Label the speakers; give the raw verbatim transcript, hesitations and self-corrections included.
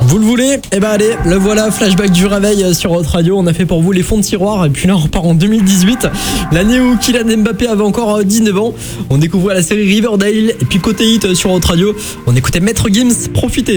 Speaker 1: Vous le voulez? Eh ben allez, le voilà, flashback du réveil sur votre radio. On a fait pour vous les fonds de tiroir et puis là on repart en deux mille dix-huit, l'année où Kylian Mbappé avait encore dix-neuf ans. On découvrait la série Riverdale et puis côté hit sur votre radio, on écoutait Maître Gims. Profitez.